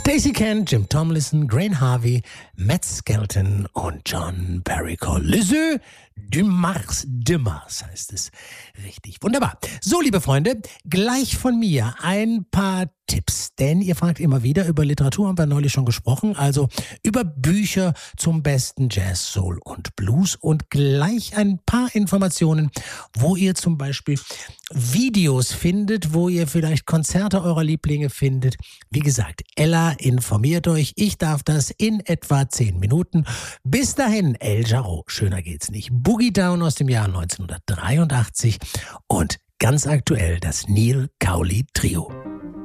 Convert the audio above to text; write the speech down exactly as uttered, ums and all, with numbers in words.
Stacey Kent, Jim Tomlinson, Grain Harvey, Matt Skelton und John Barrymore. Les Yeux du Mars, de Mars heißt es. Richtig, wunderbar. So, liebe Freunde, gleich von mir ein paar Tipps, denn ihr fragt immer wieder, über Literatur haben wir neulich schon gesprochen, also über Bücher zum besten Jazz, Soul und Blues und gleich ein paar Informationen, wo ihr zum Beispiel Videos findet, wo ihr vielleicht Konzerte eurer Lieblinge findet. Wie gesagt, Ella informiert euch, ich darf das in etwa zehn Minuten. Bis dahin, El Jarreau, schöner geht's nicht. Boogie Down aus dem Jahr neunzehnhundertdreiundachtzig und ganz aktuell das Neil Cowley Trio.